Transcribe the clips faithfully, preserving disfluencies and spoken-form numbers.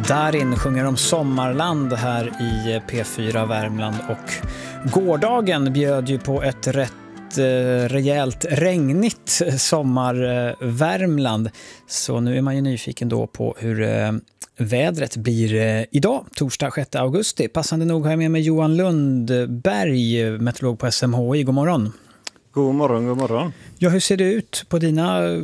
Darin sjunger om sommarland här i P fyra Värmland, och gårdagen bjöd ju på ett rätt eh, rejält regnigt sommar-Värmland. Så nu är man ju nyfiken då på hur eh, vädret blir eh, idag, torsdag sjätte augusti. Passande nog har jag med mig Johan Lundberg, meteorolog på S M H I. God morgon. God morgon, god morgon. Ja, hur ser det ut på dina eh,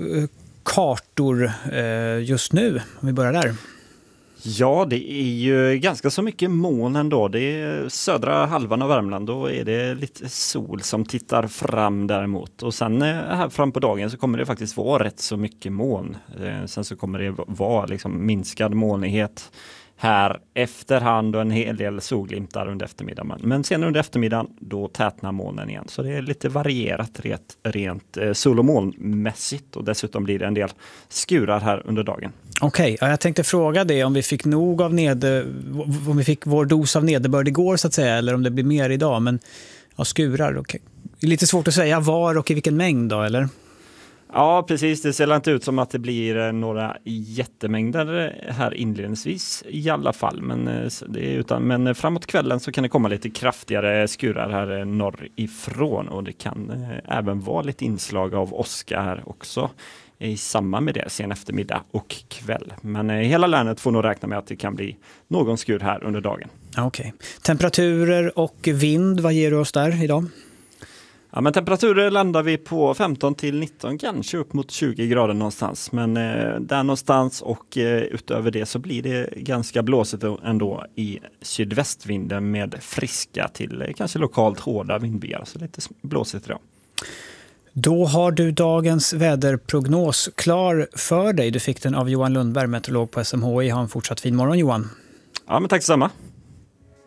kartor eh, just nu, om vi börjar där? Ja, det är ju ganska så mycket moln ändå. Det är södra halvan av Värmland, då är det lite sol som tittar fram däremot. Och sen här fram på dagen så kommer det faktiskt vara rätt så mycket moln. Sen så kommer det vara liksom minskad molnighet här efterhand och en hel del solglimtar under eftermiddagen. Men sen under eftermiddagen då tätnar molnen igen. Så det är lite varierat rent, rent eh, sol- och molnmässigt. Och dessutom blir det en del skurar här under dagen. Okej, okay, jag tänkte fråga det om vi fick nog av neder, om vi fick vår dos av nederbörd igår så att säga, eller om det blir mer idag. Men ja, skurar, okay. Det är lite svårt att säga var och i vilken mängd då, eller? Ja, precis. Det ser inte ut som att det blir några jättemängder här inledningsvis i alla fall. Men, det är utan, men framåt kvällen så kan det komma lite kraftigare skurar här norrifrån. Och det kan eh, även vara lite inslag av åska här också i samband med det sen eftermiddag och kväll. Men eh, hela länet får nog räkna med att det kan bli någon skur här under dagen. Okej. Okay. Temperaturer och vind, vad ger du oss där idag? Ja, men temperaturer landar vi på femton till nitton, kanske upp mot tjugo grader någonstans. Men eh, där någonstans och eh, utöver det så blir det ganska blåsigt ändå i sydvästvinden med friska till eh, kanske lokalt hårda vindbyar. Så lite blåsigt idag. Då har du dagens väderprognos klar för dig. Du fick den av Johan Lundberg, meteorolog på S M H I. Ha en fortsatt fin morgon, Johan. Ja, men tack samma.